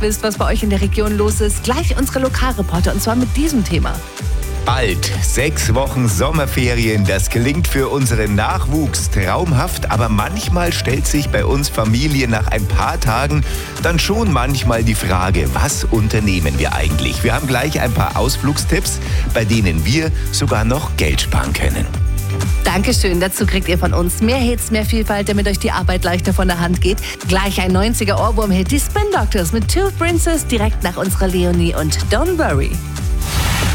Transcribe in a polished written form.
wisst, was bei euch in der Region los ist, gleich unsere Lokalreporter und zwar mit diesem Thema. Bald 6 Wochen Sommerferien, das klingt für unseren Nachwuchs traumhaft, aber manchmal stellt sich bei uns Familie nach ein paar Tagen dann schon manchmal die Frage, was unternehmen wir eigentlich? Wir haben gleich ein paar Ausflugstipps, bei denen wir sogar noch Geld sparen können. Dankeschön, dazu kriegt ihr von uns mehr Hits, mehr Vielfalt, damit euch die Arbeit leichter von der Hand geht. Gleich ein 90er Ohrwurm-Hit, die Spin Doctors mit Two Princess, direkt nach unserer Leonie und Don't Worry.